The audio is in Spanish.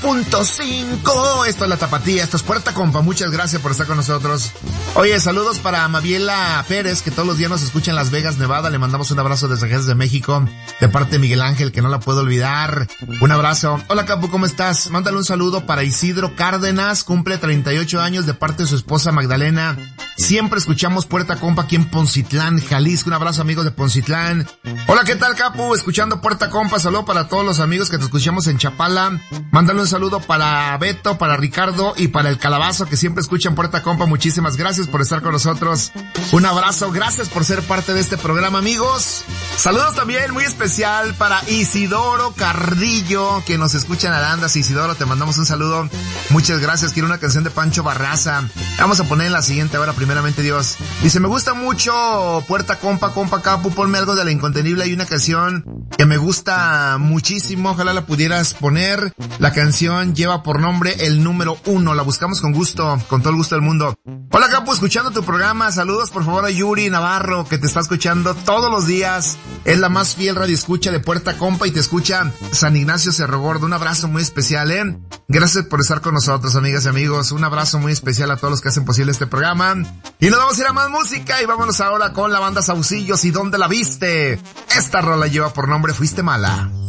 103.5. Esto es La Tapatía, esto es Puerta Compa. Muchas gracias por estar con nosotros. Oye, saludos para Mabiela Pérez, que todos los días nos escucha en Las Vegas, Nevada. Le mandamos un abrazo desde Jerez de México, de parte de Miguel Ángel, que no la puedo olvidar. Un abrazo. Hola, Capu, ¿cómo estás? Mándale un saludo para Isidro Cárdenas, cumple 38 años, de parte de su esposa Magdalena. Siempre escuchamos Puerta Compa aquí en Poncitlán, Jalisco. Un abrazo, amigos de Poncitlán. Hola, ¿qué tal, Capu? Escuchando Puerta Compa. Saludo para todos los amigos que te escuchamos en Chapala. Mándale un saludo para Beto, para Ricardo y para el Calabazo, que siempre escuchan Puerta Compa. Muchísimas gracias por estar con nosotros. Un abrazo, gracias por ser parte de este programa, amigos. Saludos también muy especial para Isidoro Carrillo, que nos escucha en Arandas. Isidoro, te mandamos un saludo. Muchas gracias. Quiero una canción de Pancho Barraza. Vamos a poner en la siguiente hora, primeramente Dios. Dice, me gusta mucho Puerta Compa, Capu, ponme algo de La Incontenible. Hay una canción que me gusta muchísimo, ojalá la pudieras poner. La canción lleva por nombre El Número 1. La buscamos con gusto, con todo el gusto del mundo. Hola, Capu, escuchando tu programa. Saludos por favor a Yuri Navarro, que te está escuchando todos los días. Es la más fiel radio escucha de Puerta Compa y te escucha San Ignacio Cerro Gordo. Un abrazo muy especial, Gracias por estar con nosotros, amigas y amigos. Un abrazo muy especial a todos los que hacen posible este programa. Y nos vamos a ir a más música y vámonos ahora con la banda Saucillos y ¿Dónde la viste? Esta rola lleva por nombre Fuiste Mala.